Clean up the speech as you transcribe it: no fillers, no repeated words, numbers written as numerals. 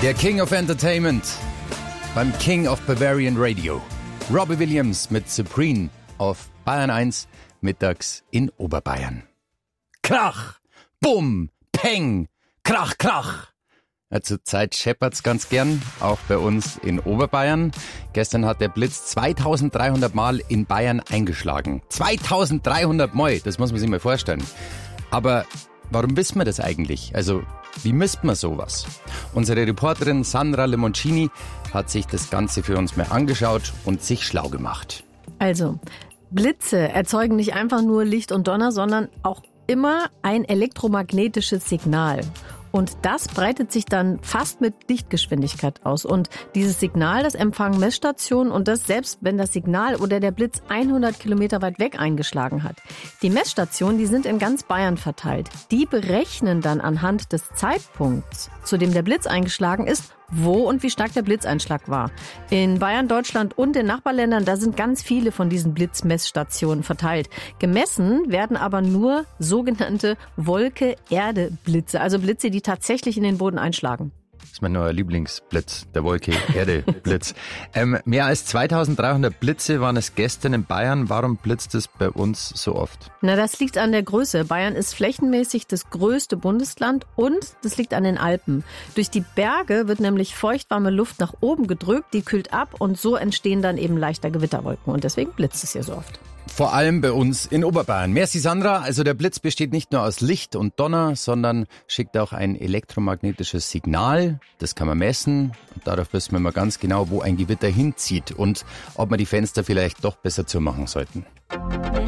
Der King of Entertainment beim King of Bavarian Radio. Robbie Williams mit Supreme auf Bayern 1 mittags in Oberbayern. Krach, Bumm, Peng, Krach, Krach. Ja, zurzeit scheppert's ganz gern, auch bei uns in Oberbayern. Gestern hat der Blitz 2300 Mal in Bayern eingeschlagen. 2300 Mal, das muss man sich mal vorstellen. Aber warum wissen wir das eigentlich? Also, wie misst man sowas? Unsere Reporterin Sandra Lemoncini hat sich das Ganze für uns mal angeschaut und sich schlau gemacht. Also, Blitze erzeugen nicht einfach nur Licht und Donner, sondern auch immer ein elektromagnetisches Signal. Und das breitet sich dann fast mit Lichtgeschwindigkeit aus. Und dieses Signal, das empfangen Messstationen und das selbst, wenn das Signal oder der Blitz 100 Kilometer weit weg eingeschlagen hat. Die Messstationen, die sind in ganz Bayern verteilt. Die berechnen dann anhand des Zeitpunkts, zu dem der Blitz eingeschlagen ist, wo und wie stark der Blitzeinschlag war. In Bayern, Deutschland und den Nachbarländern, da sind ganz viele von diesen Blitzmessstationen verteilt. Gemessen werden aber nur sogenannte Wolke-Erde-Blitze, also Blitze, die tatsächlich in den Boden einschlagen. Das ist mein neuer Lieblingsblitz, der Wolke-Erde-Blitz. Mehr als 2300 Blitze waren es gestern in Bayern. Warum blitzt es bei uns so oft? Na, das liegt an der Größe. Bayern ist flächenmäßig das größte Bundesland und das liegt an den Alpen. Durch die Berge wird nämlich feuchtwarme Luft nach oben gedrückt, die kühlt ab und so entstehen dann eben leichter Gewitterwolken. Und deswegen blitzt es hier so oft. Vor allem bei uns in Oberbayern. Merci Sandra, also der Blitz besteht nicht nur aus Licht und Donner, sondern schickt auch ein elektromagnetisches Signal. Das kann man messen und darauf wissen wir mal ganz genau, wo ein Gewitter hinzieht und ob wir die Fenster vielleicht doch besser zumachen sollten.